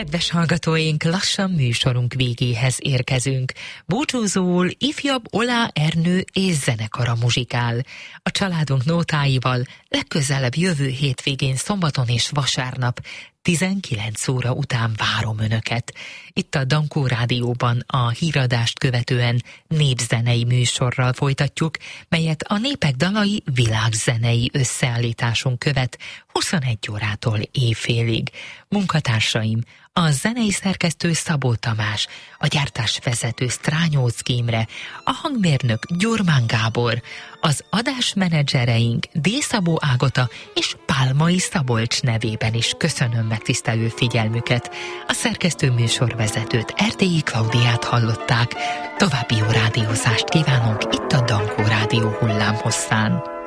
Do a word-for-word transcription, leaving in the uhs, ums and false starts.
Kedves hallgatóink, lassan műsorunk végéhez érkezünk. Búcsúzóul ifjabb Oláh Ernő és zenekara muzsikál. A családunk nótáival legközelebb jövő hétvégén szombaton és vasárnap tizenkilenc óra után várom Önöket. Itt a Dankó Rádióban a híradást követően népzenei műsorral folytatjuk, melyet a Népek Dalai világzenei összeállításunk követ huszonegy órától éjfélig. Munkatársaim: a zenei szerkesztő Szabó Tamás, a gyártásvezető Strányóczky Imre, a hangmérnök Gyurmán Gábor, az adásmenedzsereink D. Szabó Ágota és Pálmai Szabolcs nevében is köszönöm megtisztelő figyelmüket. A szerkesztő műsorvezetőt, Erdélyi Klaudiát hallották. További jó rádiózást kívánunk itt a Dankó Rádió hullámhosszán.